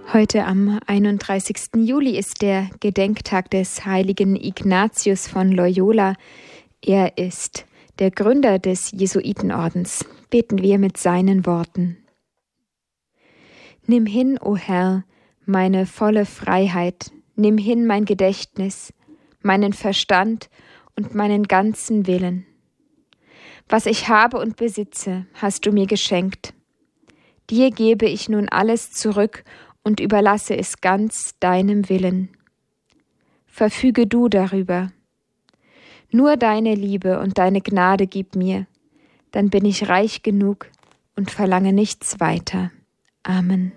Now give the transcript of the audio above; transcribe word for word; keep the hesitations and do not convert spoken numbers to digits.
Heute am einunddreißigsten Juli ist der Gedenktag des heiligen Ignatius von Loyola. Er ist der Gründer des Jesuitenordens. Beten wir mit seinen Worten. Nimm hin, o Herr, meine volle Freiheit, nimm hin mein Gedächtnis, meinen Verstand und meinen ganzen Willen. Was ich habe und besitze, hast du mir geschenkt. Dir gebe ich nun alles zurück und überlasse es ganz deinem Willen. Verfüge du darüber. Nur deine Liebe und deine Gnade gib mir, dann bin ich reich genug und verlange nichts weiter. Amen.